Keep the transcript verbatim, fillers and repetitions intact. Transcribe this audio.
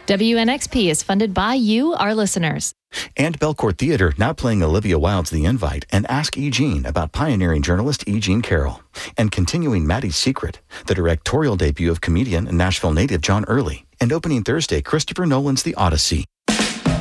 W N X P is funded by you, our listeners. And Belcourt Theater now playing Olivia Wilde's The Invite and Ask E. Jean about pioneering journalist E. Jean Carroll. And continuing Maddie's Secret, the directorial debut of comedian and Nashville native John Early. And opening Thursday, Christopher Nolan's The Odyssey.